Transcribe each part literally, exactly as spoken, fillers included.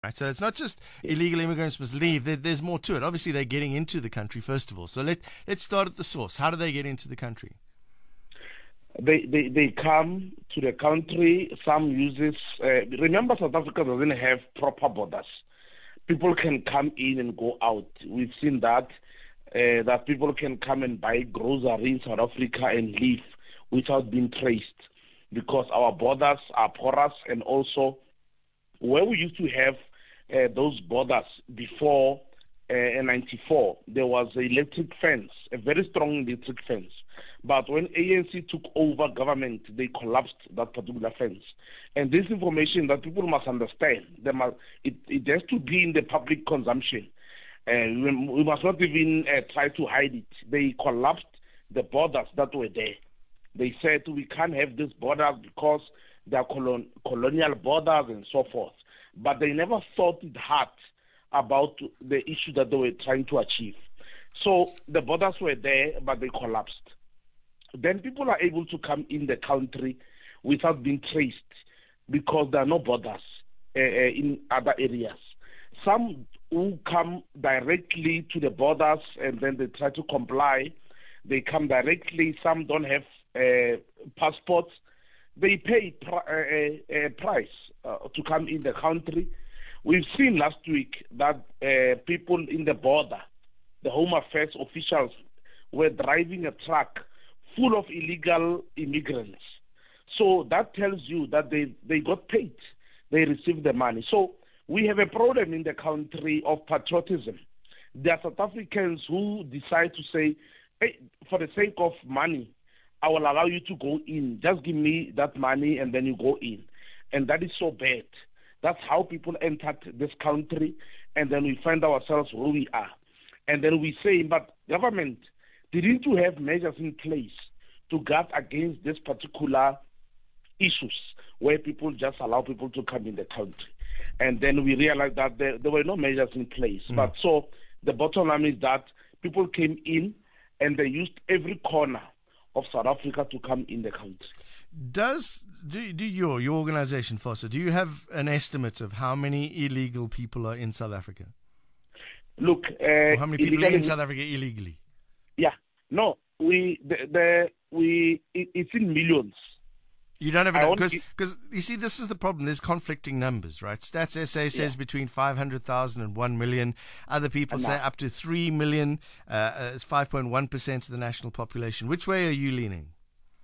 Right, so it's not just illegal immigrants must leave. There, there's more to it. Obviously, they're getting into the country first of all. So let let's start at the source. How do they get into the country? They they, they come to the country. Some uses. Uh, remember, South Africa doesn't have proper borders. People can come in and go out. We've seen that uh, that people can come and buy groceries in South Africa and leave without being traced, because our borders are porous, and also where we used to have Uh, those borders before uh, ninety-four, there was an electric fence, a very strong electric fence. But when A N C took over government, they collapsed that particular fence. And this information that people must understand, they must, it, it has to be in the public consumption. And uh, we, we must not even uh, try to hide it. They collapsed the borders that were there. They said we can't have these borders because they are colon colonial borders and so forth. But they never thought it hard about the issue that they were trying to achieve. So the borders were there, but they collapsed. Then people are able to come in the country without being traced because there are no borders uh, in other areas. Some who come directly to the borders and then they try to comply, they come directly. Some don't have uh, passports. They pay pr- a, a price uh, to come in the country. We've seen last week that uh, people in the border, the Home Affairs officials, were driving a truck full of illegal immigrants. So that tells you that they, they got paid. They received the money. So we have a problem in the country of patriotism. There are South Africans who decide to say, hey, for the sake of money, I will allow you to go in. Just give me that money and then you go in. And that is so bad. That's how people entered this country, and then we find ourselves where we are. And then we say, but government, didn't you have measures in place to guard against this particular issues where people just allow people to come in the country? And then we realized that there, there were no measures in place. Mm. But so the bottom line is that people came in and they used every corner of South Africa to come in the country. Does do, do your your organization, FOSSA, do you have an estimate of how many illegal people are in South Africa? Look, uh, or how many people are in South Africa illegally? Yeah, no, we the, the we it, it's in millions. You don't have it because because you see, this is the problem. There's conflicting numbers, right? Stats S A says yeah. between five hundred thousand and one million. Other people say up to three million. Uh, it's five point one percent of the national population. Which way are you leaning?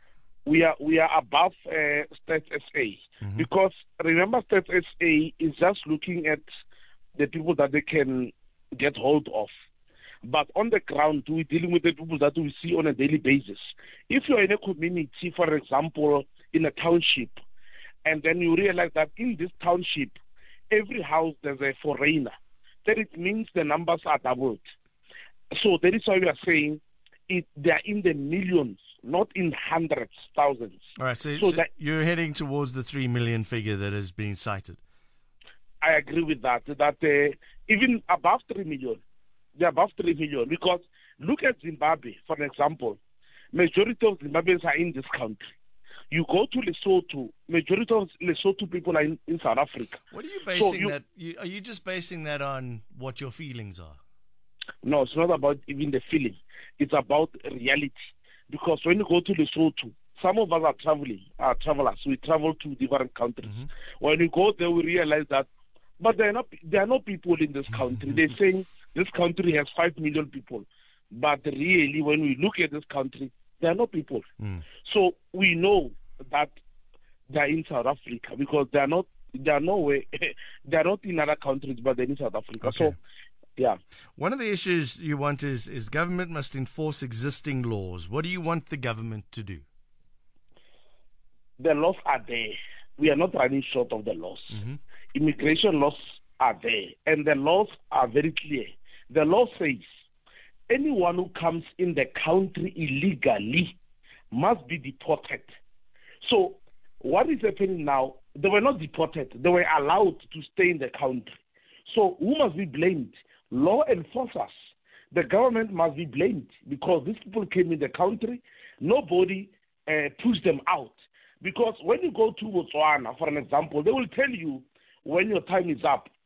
We are we are above uh, Stats S A mm-hmm. because remember, Stats S A is just looking at the people that they can get hold of. But on the ground, we're dealing with the people that we see on a daily basis. If you're in a community, for example, in a township, and then you realize that in this township, every house there's a foreigner, then it means the numbers are doubled. So that is why we are saying it, they are in the millions, not in hundreds, thousands. All right, so, so, so that, you're heading towards the three million figure that has been cited. I agree with that, that uh, even above three million, they're above three million, because look at Zimbabwe, for example. Majority of Zimbabweans are in this country. You go to Lesotho, majority of Lesotho people are in, in South Africa. What are you basing so you, that? You, are you just basing that on what your feelings are? No, it's not about even the feeling. It's about reality. Because when you go to Lesotho, some of us are traveling, are travelers. We travel to different countries. Mm-hmm. When you go there, we realize that, but there are not there are no people in this country. They're saying this country has five million people, but really, when we look at this country, there are no people. Mm. So we know that they are in South Africa because they are not. They are nowhere. They are not in other countries, but they're in South Africa. Okay. So, yeah. One of the issues you want is is government must enforce existing laws. What do you want the government to do? The laws are there. We are not running short of the laws. Mm-hmm. Immigration laws are there, and the laws are very clear. The law says anyone who comes in the country illegally must be deported. So what is happening now? They were not deported. They were allowed to stay in the country. So who must be blamed? Law enforcers. The government must be blamed because these people came in the country. Nobody uh, pushed them out. Because when you go to Botswana, for an example, they will tell you when your time is up,